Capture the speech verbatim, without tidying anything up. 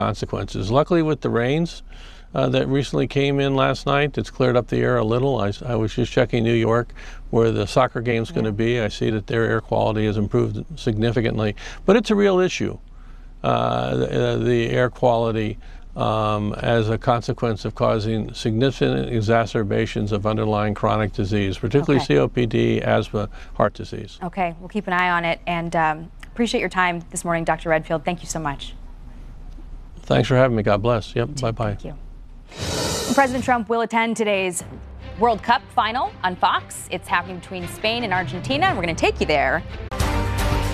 consequences. Luckily, with the rains uh, that recently came in last night, it's cleared up the air a little. I, I was just checking New York, where the soccer game's yeah. going to be. I see that their air quality has improved significantly, but it's a real issue. Uh, the, the air quality um, as a consequence of causing significant exacerbations of underlying chronic disease, particularly okay. C O P D, asthma, heart disease. Okay, we'll keep an eye on it, and um, appreciate your time this morning, Doctor Redfield. Thank you so much. Thanks for having me. God bless. Yep, bye-bye. Thank you. President Trump will attend today's World Cup final on Fox. It's happening between Spain and Argentina, and we're going to take you there